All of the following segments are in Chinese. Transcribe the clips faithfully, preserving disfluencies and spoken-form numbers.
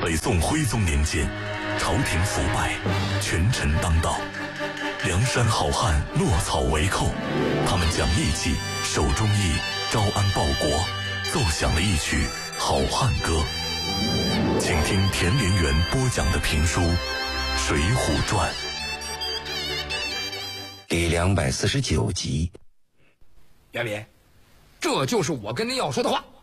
北宋徽宗年间，朝廷腐败，权臣当道，梁山好汉落草为寇，他们讲义气，守忠义，招安报国，奏响了一曲《好汉歌》。请听田连元播讲的评书《水浒传》 第两百四十九集。 袁敏，这就是我跟您要说的话。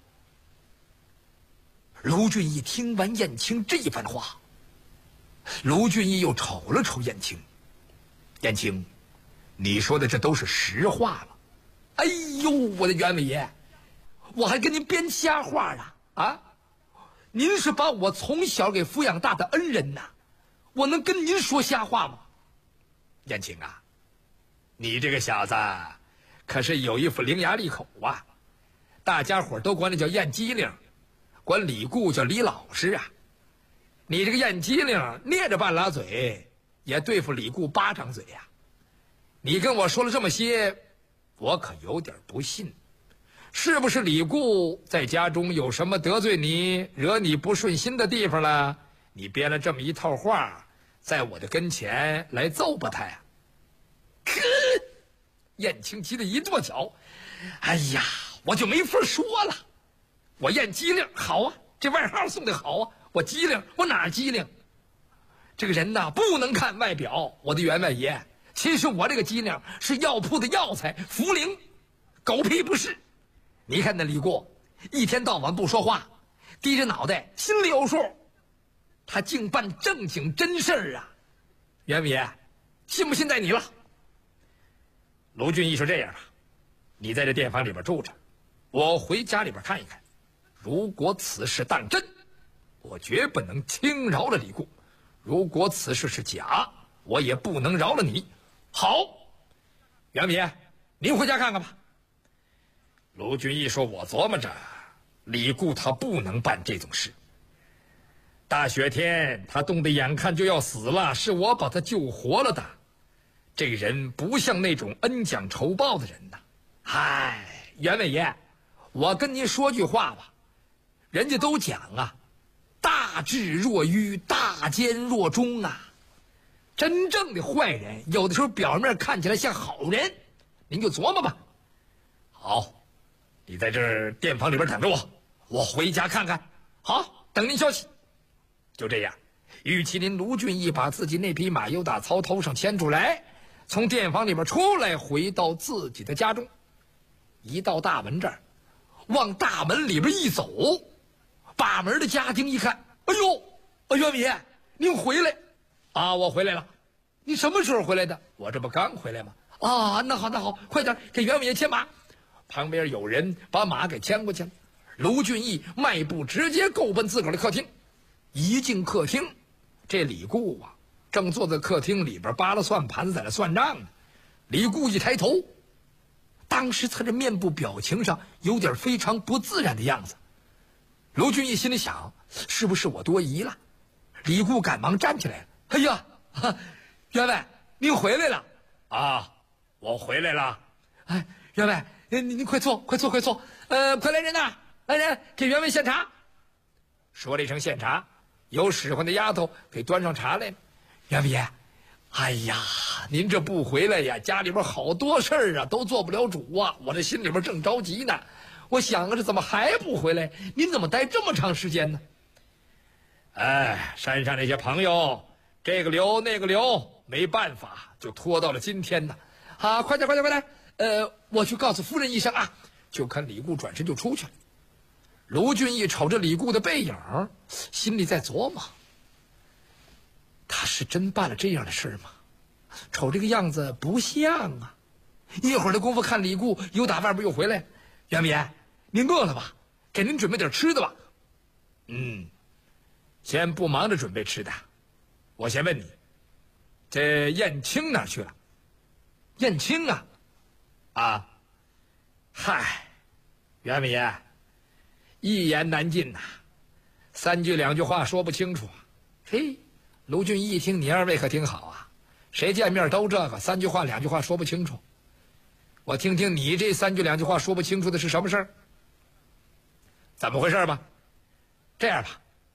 卢俊义听完燕青这番话，卢俊义又瞅了瞅燕青。燕青，你说的这都是实话了。哎呦，我的袁伟爷，我还跟您编瞎话呢啊！您是把我从小给抚养大的恩人呐，我能跟您说瞎话吗？燕青啊，你这个小子可是有一副伶牙俐口啊，大家伙都管你叫燕机灵，管李固叫李老实啊。你这个燕机灵捏着半拉嘴也对付李固八张嘴呀、啊。你跟我说了这么些，我可有点不信，是不是李固在家中有什么得罪你，惹你不顺心的地方了？你编了这么一套话，在我的跟前来揍吧他呀！呵，燕青急得一跺脚，哎呀，我就没法说了。我燕机灵好啊，这外号送的好啊，我机灵，我哪儿机灵？这个人呐，不能看外表，我的员外爷。其实我这个机灵是药铺的药材，茯苓，狗屁不是。你看那李固，一天到晚不说话，低着脑袋，心里有数。他竟办正经真事儿啊！袁伟爷，信不信在你了。卢俊义说：“这样吧，你在这店房里边住着，我回家里边看一看。如果此事当真，我绝不能轻饶了李固；如果此事是假，我也不能饶了你。好，袁伟爷，您回家看看吧。”卢俊义说：“我琢磨着，李固他不能办这种事。大雪天他冻得眼看就要死了，是我把他救活了的。这个人不像那种恩将仇报的人呐。嗨，袁伟爷，我跟您说句话吧，人家都讲啊，大智若愚，大奸若忠啊。真正的坏人有的时候表面看起来像好人，您就琢磨吧。好，你在这儿店房里边等着我，我回家看看。好，等您消息。就这样，玉麒麟卢俊义把自己那匹马由打槽头上牵出来，从店房里边出来，回到自己的家中。一到大门这儿，往大门里边一走，把门的家丁一看，哎呦，啊，袁伟爷，您回来啊！我回来了。你什么时候回来的？我这不刚回来吗？啊，那好那好，快点给袁伟爷牵马。旁边有人把马给牵过去了。卢俊义迈步直接够奔自个儿的客厅。一进客厅，这李固啊正坐在客厅里边扒拉算盘子，在那算账呢。李固一抬头，当时他这面部表情上有点非常不自然的样子。卢俊义心里想，是不是我多疑了？李固赶忙站起来了。哎呀，员外，您回来了啊！我回来了。哎，员外，您您快坐，快坐，快坐。呃，快来人呐，来人，给员外献茶。说了一声献茶，有使唤的丫头给端上茶来了。员外爷，哎呀，您这不回来呀，家里边好多事儿啊，都做不了主啊，我这心里边正着急呢。我想啊，这怎么还不回来？您怎么待这么长时间呢？哎，山上那些朋友，这个留那个留，没办法，就拖到了今天呢。啊，快点快点快点，呃，我去告诉夫人一声啊。就看李固转身就出去了。卢俊义瞅着李固的背影，心里在琢磨，他是真办了这样的事吗？瞅这个样子不像啊。一会儿的功夫，看李固又打外边又回来。袁伟爷，您饿了吧？给您准备点吃的吧。嗯，先不忙着准备吃的，我先问你，这燕青哪儿去了？燕青啊？啊，嗨，袁伟爷，一言难尽呐、啊，三句两句话说不清楚啊。嘿，卢俊义一听，你二位可挺好啊，谁见面都这个三句话两句话说不清楚。我听听你这三句两句话说不清楚的是什么事儿？怎么回事吧？这样吧，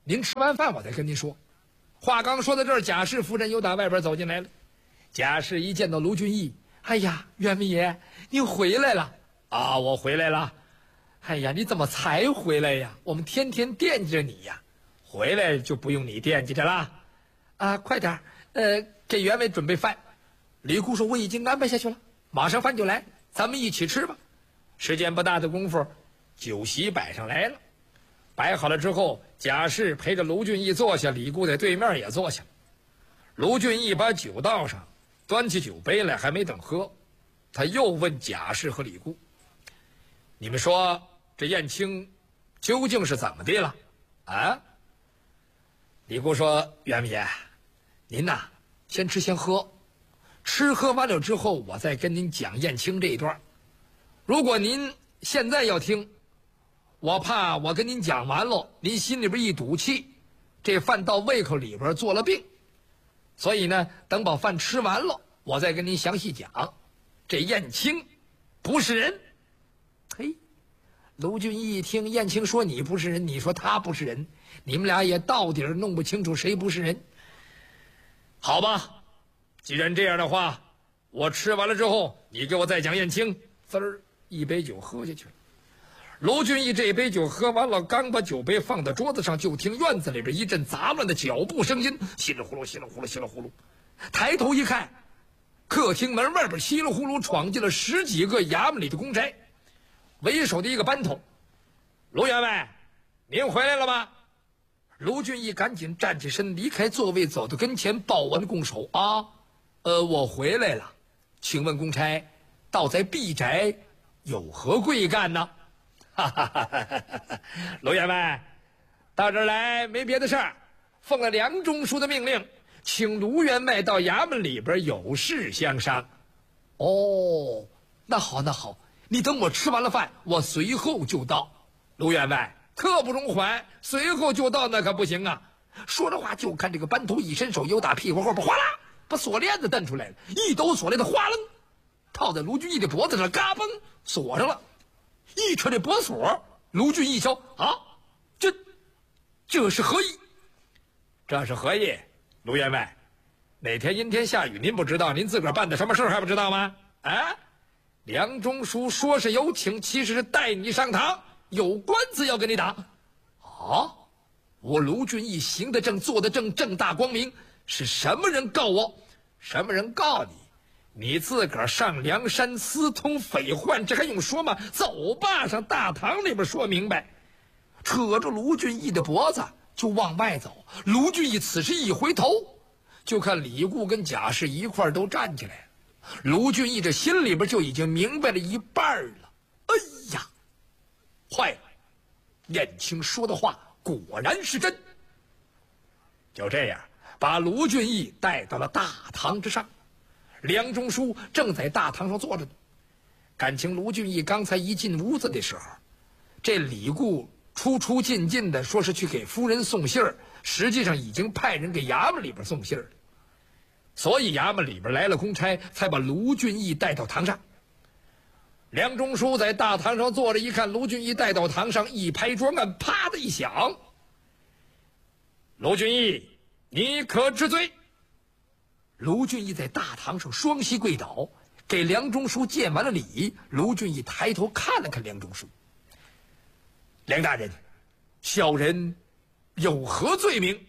您吃完饭我再跟您说。话刚说到这儿，贾氏夫人又打外边走进来了。贾氏一见到卢俊义，哎呀，元明爷，您回来了啊！我回来了。哎呀，你怎么才回来呀？我们天天惦记着你呀。回来就不用你惦记着了。啊，快点，呃，给员外准备饭。李姑说我已经安排下去了，马上饭就来，咱们一起吃吧。时间不大的功夫，酒席摆上来了。摆好了之后，贾氏陪着卢俊义坐下，李姑在对面也坐下。卢俊义把酒倒上，端起酒杯来，还没等喝，他又问贾氏和李姑：“你们说这燕青究竟是怎么的了？”啊？李姑说：“元明爷，您呐，先吃先喝，吃喝完了之后，我再跟您讲燕青这一段。如果您现在要听，我怕我跟您讲完了，您心里边一赌气，这饭到胃口里边做了病。所以呢，等把饭吃完了，我再跟您详细讲。这燕青不是人。”嘿，卢俊义一听燕青说你不是人，你说他不是人，你们俩也到底弄不清楚谁不是人。好吧，既然这样的话，我吃完了之后，你给我再讲燕青。滋儿一杯酒喝下去了。卢俊义这杯酒喝完了，刚把酒杯放到桌子上，就听院子里边一阵杂乱的脚步声音，稀里呼噜稀里呼噜稀里呼噜。抬头一看，客厅门外边稀里呼噜闯进了十几个衙门里的公差，为首的一个班头。卢员外，您回来了吗？卢俊义赶紧站起身，离开座位，走到跟前，抱完拱手啊，呃，我回来了，请问公差，到在敝宅有何贵干呢？哈哈哈哈！卢员外，到这儿来没别的事儿，奉了梁中书的命令，请卢员外到衙门里边有事相商。哦，那好那好，你等我吃完了饭，我随后就到。卢员外，刻不容缓，随后就到那可不行啊！说着话，就看这个班头一伸手，又打屁股后边哗啦，把锁链子蹬出来了，一抖锁链子，哗楞，套在卢俊义的脖子上，嘎嘣锁上了。一扯这脖锁，卢俊义瞧啊，这这是何意？这是何意？卢员外，哪天阴天下雨您不知道，您自个儿办的什么事还不知道吗？啊，梁中书说是有请，其实是带你上堂，有官司要跟你打。啊，我卢俊义行得正，坐得正，正大光明，是什么人告我？什么人告你？你自个儿上梁山私通匪患，这还用说吗？走吧，上大堂里边说明白。扯着卢俊义的脖子就往外走。卢俊义此时一回头，就看李固跟贾氏一块都站起来了。卢俊义这心里边就已经明白了一半了。哎呀，坏了，燕青说的话果然是真。就这样，把卢俊义带到了大堂之上。梁中书正在大堂上坐着呢。感情卢俊义刚才一进屋子的时候，这李固出出进进的说是去给夫人送信儿，实际上已经派人给衙门里边送信儿了。所以衙门里边来了公差，才把卢俊义带到堂上。梁中书在大堂上坐着，一看卢俊义带到堂上，一拍桌案，啪的一响：“卢俊义，你可知罪？”卢俊义在大堂上双膝跪倒，给梁中书见完了礼。卢俊义抬头看了看梁中书：“梁大人，小人有何罪名？”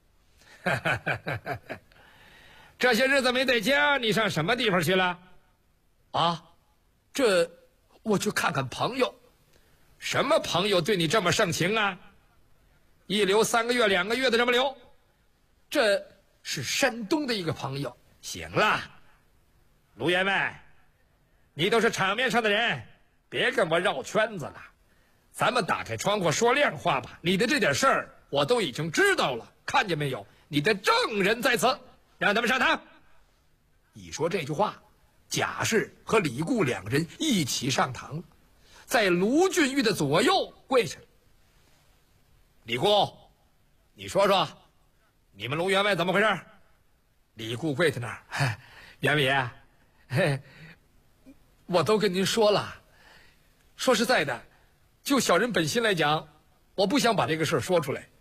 这些日子没在家，你上什么地方去了？啊，这我去看看朋友。什么朋友对你这么盛情啊？一留三个月两个月的这么留？这是山东的一个朋友。行了，卢员外，你都是场面上的人，别跟我绕圈子了。咱们打开窗户说亮话吧。你的这点事儿我都已经知道了，看见没有？你的证人在此，让他们上堂。一说这句话，贾氏和李固两个人一起上堂了，在卢俊义的左右跪下了。李固，你说说，你们卢员外怎么回事？李固跪在那儿，哎，员外爷，嘿，我都跟您说了。说实在的，就小人本心来讲，我不想把这个事儿说出来。